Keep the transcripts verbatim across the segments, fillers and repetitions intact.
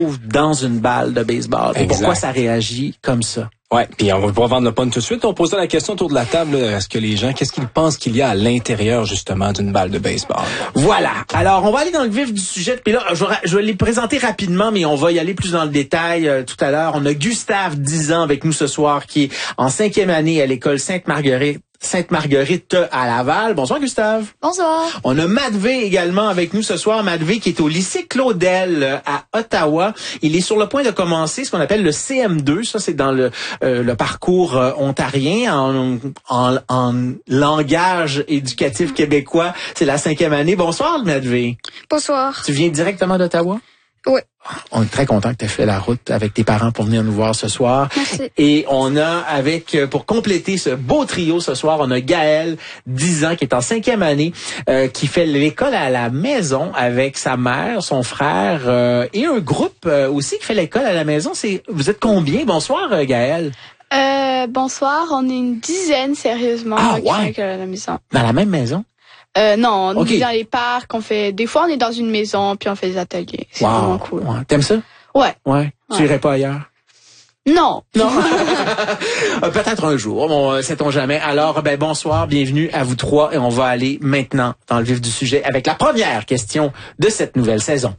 dans une balle de baseball. Et pourquoi ça réagit comme ça? Ouais, puis on va pouvoir vendre le pun tout de suite. On posera la question autour de la table. Est-ce que les gens, qu'est-ce qu'ils pensent qu'il y a à l'intérieur, justement, d'une balle de baseball? Voilà. Alors, on va aller dans le vif du sujet. Puis là, je vais, je vais les présenter rapidement, mais on va y aller plus dans le détail euh, tout à l'heure. On a Gustave, dix ans, avec nous ce soir, qui est en cinquième année à l'école Sainte-Marguerite. Sainte-Marguerite à Laval. Bonsoir, Gustave. Bonsoir. On a Madvé également avec nous ce soir. Madvé qui est au lycée Claudel à Ottawa. Il est sur le point de commencer ce qu'on appelle le C M deux. Ça, c'est dans le, euh, le parcours euh, ontarien en, en, en langage éducatif québécois. C'est la cinquième année. Bonsoir, Madvé. Bonsoir. Tu viens directement d'Ottawa? Oui. On est très content que tu aies fait la route avec tes parents pour venir nous voir ce soir. Merci. Et on a avec, pour compléter ce beau trio ce soir, on a Gaël, dix ans, qui est en cinquième année, euh, qui fait l'école à la maison avec sa mère, son frère euh, et un groupe euh, aussi qui fait l'école à la maison. C'est, vous êtes combien? Bonsoir, euh, Gaël. Euh, bonsoir, on est une dizaine, sérieusement, Ah, qui fait ouais. l'école à la maison. Dans la même maison? Euh, non, on Okay. est dans les parcs, on fait, des fois on est dans une maison, puis on fait des ateliers. C'est Wow. vraiment cool. Ouais. T'aimes ça? Ouais. Ouais. Tu Ouais. irais pas ailleurs? Non. Non. Peut-être un jour, bon, sait-on jamais. Alors, ben bonsoir, bienvenue à vous trois et on va aller maintenant dans le vif du sujet avec la première question de cette nouvelle saison.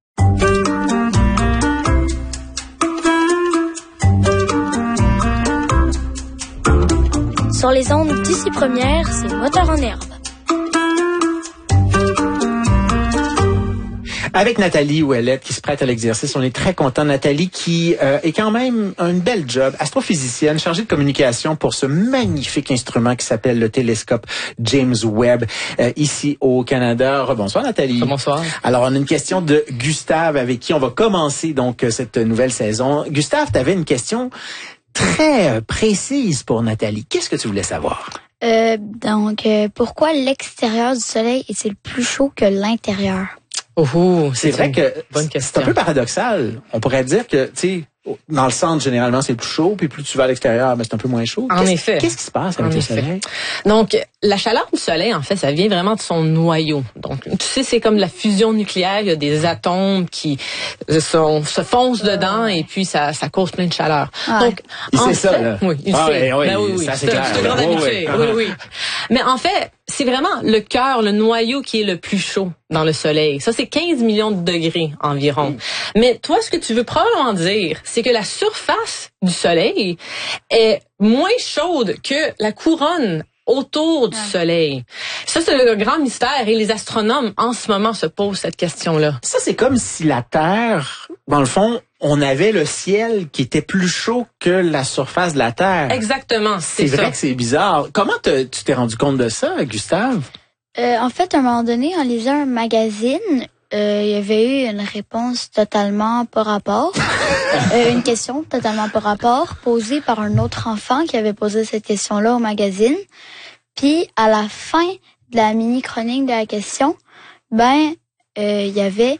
Sur les ondes d'ici première, c'est Moteur en herbe. Avec Nathalie Ouellette qui se prête à l'exercice, on est très content. Nathalie qui euh, est quand même une belle job, astrophysicienne, chargée de communication pour ce magnifique instrument qui s'appelle le télescope James Webb euh, ici au Canada. Bonsoir Nathalie. Bonsoir. Alors on a une question de Gustave avec qui on va commencer donc cette nouvelle saison. Gustave, tu avais une question très précise pour Nathalie. Qu'est-ce que tu voulais savoir? Euh, donc, euh, pourquoi l'extérieur du soleil est-il plus chaud que l'intérieur? Oh, C'est vrai que bonne c'est question. un peu paradoxal. On pourrait dire que, tu sais, dans le centre, généralement, c'est plus chaud, puis plus tu vas à l'extérieur, mais c'est un peu moins chaud. En Qu'est-ce, effet. Qu'est-ce qui se passe avec En le effet. soleil? Donc, la chaleur du soleil, en fait, ça vient vraiment de son noyau. Donc, tu sais, c'est comme la fusion nucléaire. Il y a des atomes qui sont, se foncent dedans et puis ça, ça cause plein de chaleur. Ouais. Donc, Il en sait fait, ça, là. Oui, il Ah, sait. oui, oui, Ben oui, oui. ça, c'est C'est clair. un- c'est un grand Oui, habitué. oui. Oui, oui. Mais en fait, c'est vraiment le cœur, le noyau qui est le plus chaud dans le soleil. Ça, c'est quinze millions de degrés environ. Mm. Mais toi, ce que tu veux probablement dire, c'est que la surface du soleil est moins chaude que la couronne autour du soleil. Ça, c'est le grand mystère et les astronomes, en ce moment, se posent cette question-là. Ça, c'est comme si la Terre, dans le fond, on avait le ciel qui était plus chaud que la surface de la Terre. Exactement, c'est, C'est ça. vrai que c'est bizarre. Comment te, tu t'es rendu compte de ça, Gustave? Euh, en fait, à un moment donné, en lisant un magazine, euh, il y avait eu une réponse totalement par rapport. euh, une question totalement par rapport posée par un autre enfant qui avait posé cette question-là au magazine. Puis, à la fin de la mini-chronique de la question, ben, euh, il y avait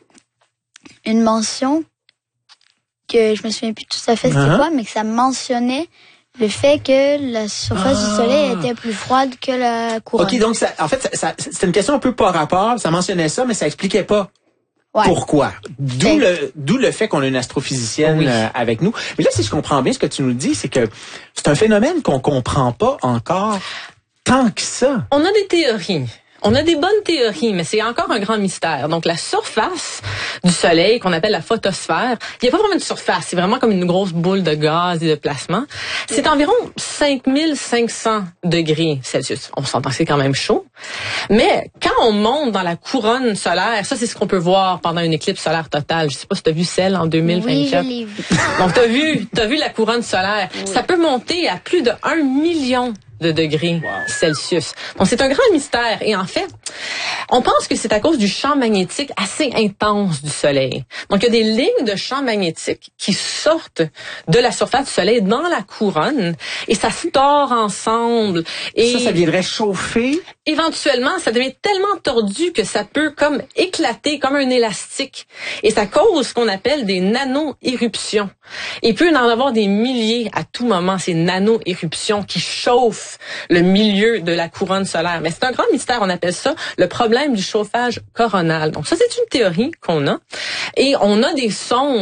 une mention que je me souviens plus tout à fait c'était Uh-huh. quoi, mais que ça mentionnait le fait que la surface Ah. du soleil était plus froide que la couronne. OK, donc, ça, en fait, ça, ça, c'est une question un peu par rapport. Ça mentionnait ça, mais ça expliquait pas. Ouais. Pourquoi? D'où Ben. le, d'où le fait qu'on a une astrophysicienne Oui. euh, avec nous. Mais là, si je comprends bien ce que tu nous dis, c'est que c'est un phénomène qu'on comprend pas encore tant que ça. On a des théories. On a des bonnes théories, mais c'est encore un grand mystère. Donc, la surface du soleil, qu'on appelle la photosphère, il n'y a pas vraiment de surface. C'est vraiment comme une grosse boule de gaz et de plasma. C'est environ cinq mille cinq cents degrés Celsius. On s'entend que c'est quand même chaud. Mais quand on monte dans la couronne solaire, ça, c'est ce qu'on peut voir pendant une éclipse solaire totale. Je sais pas si tu as vu celle en deux mille vingt-quatre. Oui, je l'ai vu. Donc, t'as vu, t'as vu la couronne solaire. Oui. Ça peut monter à plus de un million de degrés wow. Celsius. Donc, c'est un grand mystère. Et en fait, on pense que c'est à cause du champ magnétique assez intense du Soleil. Donc, il y a des lignes de champ magnétique qui sortent de la surface du Soleil dans la couronne et ça se tord ensemble. Et ça, ça viendrait chauffer? Éventuellement, ça devient tellement tordu que ça peut comme éclater comme un élastique. Et ça cause ce qu'on appelle des nano-éruptions. Et il peut en avoir des milliers à tout moment, ces nano-éruptions qui chauffent le milieu de la couronne solaire. Mais c'est un grand mystère, on appelle ça le problème du chauffage coronal. Donc ça, c'est une théorie qu'on a. Et on a des sondes